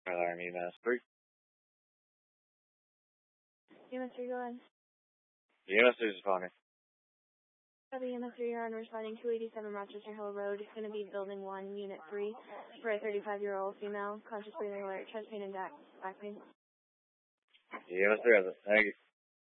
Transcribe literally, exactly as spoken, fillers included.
Alarm E M S three. E M S three, go ahead. E M S three is responding. Copy, E M S three, you're on responding two eighty-seven Rochester Hill Road. It's going to be building one, unit three, for a thirty-five-year-old female, conscious breathing alert, chest pain and back, back pain. E M S three has it. Thank you.